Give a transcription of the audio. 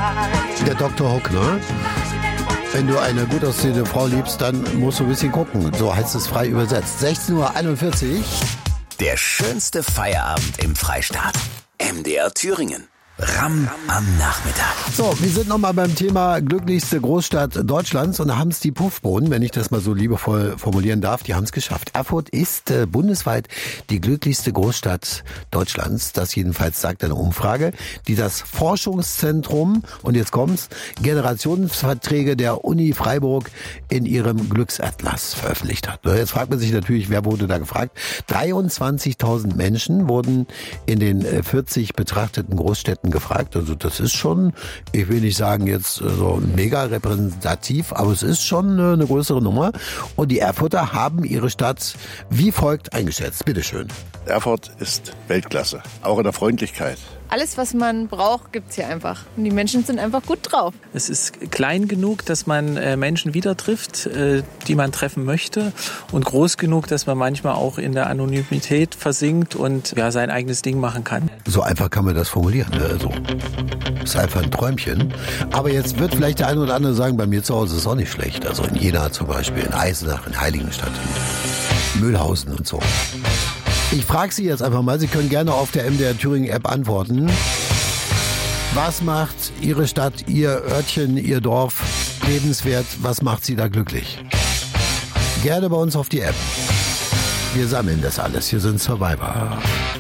Der Dr. Hook, ne? Wenn du eine gut aussehende Frau liebst, dann musst du ein bisschen gucken. So heißt es frei übersetzt. 16:41 Uhr. Der schönste Feierabend im Freistaat. MDR Thüringen. Ram am Nachmittag. So, wir sind nochmal beim Thema glücklichste Großstadt Deutschlands und da haben es die Puffbohnen, wenn ich das mal so liebevoll formulieren darf, die haben es geschafft. Erfurt ist bundesweit die glücklichste Großstadt Deutschlands. Das jedenfalls sagt eine Umfrage, die das Forschungszentrum, und jetzt kommt's, Generationsverträge der Uni Freiburg in ihrem Glücksatlas veröffentlicht hat. Jetzt fragt man sich natürlich, wer wurde da gefragt? 23.000 Menschen wurden in den 40 betrachteten Großstädten gefragt. Also das ist schon, ich will nicht sagen jetzt so mega repräsentativ, aber es ist schon eine größere Nummer. Und die Erfurter haben ihre Stadt wie folgt eingeschätzt. Bitteschön. Erfurt ist Weltklasse, auch in der Freundlichkeit. Alles, was man braucht, gibt's hier einfach. Und die Menschen sind einfach gut drauf. Es ist klein genug, dass man Menschen wieder trifft, die man treffen möchte. Und groß genug, dass man manchmal auch in der Anonymität versinkt und ja, sein eigenes Ding machen kann. So einfach kann man das formulieren. Ne? So. Ist einfach ein Träumchen. Aber jetzt wird vielleicht der eine oder andere sagen, bei mir zu Hause ist es auch nicht schlecht. Also in Jena zum Beispiel, in Eisenach, in Heiligenstadt, in Mühlhausen und so. Ich frage Sie jetzt einfach mal, Sie können gerne auf der MDR Thüringen App antworten. Was macht Ihre Stadt, Ihr Örtchen, Ihr Dorf lebenswert? Was macht Sie da glücklich? Gerne bei uns auf die App. Wir sammeln das alles. Hier sind Survivor.